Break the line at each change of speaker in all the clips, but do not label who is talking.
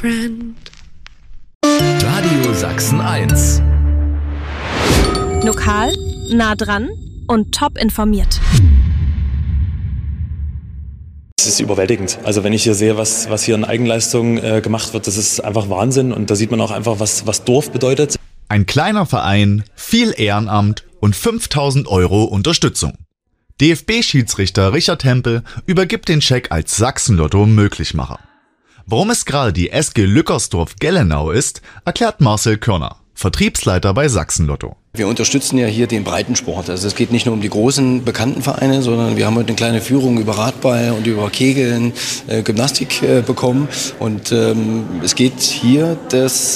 Brand.
Radio Sachsen 1.
Lokal, nah dran und top informiert.
Es ist überwältigend. Also wenn ich hier sehe, was hier in Eigenleistung gemacht wird, das ist einfach Wahnsinn. Und da sieht man auch einfach, was Dorf bedeutet.
Ein kleiner Verein, viel Ehrenamt und 5.000 € Unterstützung. DFB-Schiedsrichter Richard Hempel übergibt den Scheck als Sachsen-Lotto-Möglichmacher. Warum es gerade die SG Lückersdorf-Gellenau ist, erklärt Marcel Körner, Vertriebsleiter bei Sachsen-Lotto.
Wir unterstützen ja hier den Breitensport. Also es geht nicht nur um die großen bekannten Vereine, sondern wir haben heute eine kleine Führung über Radball und über Kegeln, Gymnastik bekommen. Und es geht hier, das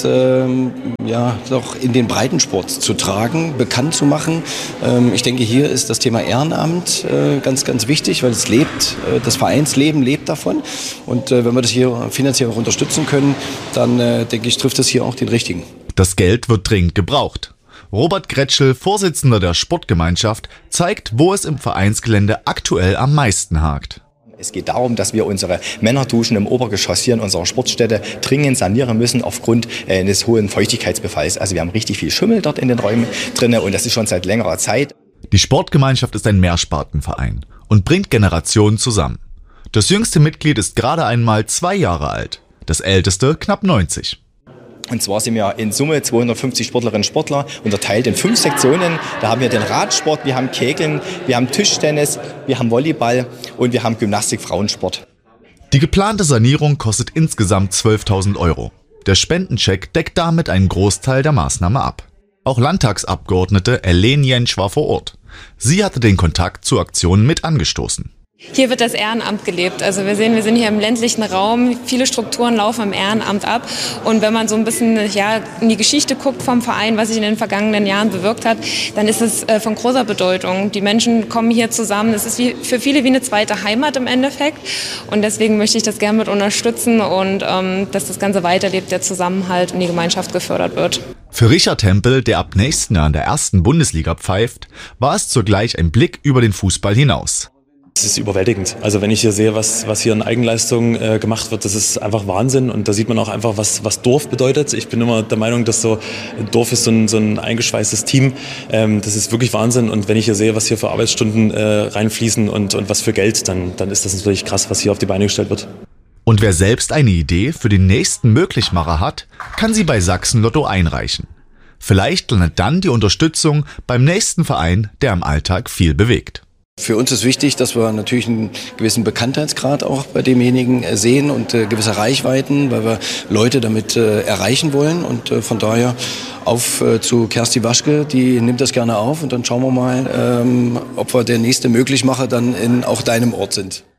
doch in den Breitensport zu tragen, bekannt zu machen. Ich denke, hier ist das Thema Ehrenamt ganz, ganz wichtig, weil es lebt, das Vereinsleben lebt davon. Und wenn wir das hier finanziell auch unterstützen können, dann denke ich, trifft es hier auch den Richtigen.
Das Geld wird dringend gebraucht. Robert Gretschel, Vorsitzender der Sportgemeinschaft, zeigt, wo es im Vereinsgelände aktuell am meisten hakt.
Es geht darum, dass wir unsere Männerduschen im Obergeschoss hier in unserer Sportstätte dringend sanieren müssen aufgrund des hohen Feuchtigkeitsbefalls. Also wir haben richtig viel Schimmel dort in den Räumen drin und das ist schon seit längerer Zeit.
Die Sportgemeinschaft ist ein Mehrspartenverein und bringt Generationen zusammen. Das jüngste Mitglied ist gerade einmal 2 Jahre alt, das älteste knapp 90.
Und zwar sind wir in Summe 250 Sportlerinnen und Sportler, unterteilt in 5 Sektionen. Da haben wir den Radsport, wir haben Kegeln, wir haben Tischtennis, wir haben Volleyball und wir haben Gymnastik, Frauensport.
Die geplante Sanierung kostet insgesamt 12.000 €. Der Spendencheck deckt damit einen Großteil der Maßnahme ab. Auch Landtagsabgeordnete Ellen Jentsch war vor Ort. Sie hatte den Kontakt zur Aktion mit angestoßen.
Hier wird das Ehrenamt gelebt. Also wir sehen, wir sind hier im ländlichen Raum. Viele Strukturen laufen im Ehrenamt ab. Und wenn man so ein bisschen in die Geschichte guckt vom Verein, was sich in den vergangenen Jahren bewirkt hat, dann ist es von großer Bedeutung. Die Menschen kommen hier zusammen. Es ist für viele wie eine zweite Heimat im Endeffekt. Und deswegen möchte ich das gerne mit unterstützen und dass das Ganze weiterlebt, der Zusammenhalt und die Gemeinschaft gefördert wird.
Für Richard Hempel, der ab nächsten Jahr in der 1. Bundesliga pfeift, war es zugleich ein Blick über den Fußball hinaus.
Es ist überwältigend. Also wenn ich hier sehe, was hier in Eigenleistung gemacht wird, das ist einfach Wahnsinn. Und da sieht man auch einfach, was Dorf bedeutet. Ich bin immer der Meinung, dass Dorf ist so ein eingeschweißtes Team. Das ist wirklich Wahnsinn. Und wenn ich hier sehe, was hier für Arbeitsstunden reinfließen und was für Geld, dann ist das natürlich krass, was hier auf die Beine gestellt wird.
Und wer selbst eine Idee für den nächsten Möglichmacher hat, kann sie bei Sachsen-Lotto einreichen. Vielleicht landet dann die Unterstützung beim nächsten Verein, der im Alltag viel bewegt.
Für uns ist wichtig, dass wir natürlich einen gewissen Bekanntheitsgrad auch bei demjenigen sehen und gewisse Reichweiten, weil wir Leute damit erreichen wollen. Und von daher auf zu Kersti Waschke, die nimmt das gerne auf und dann schauen wir mal, ob wir der nächste Möglichmacher dann in auch deinem Ort sind.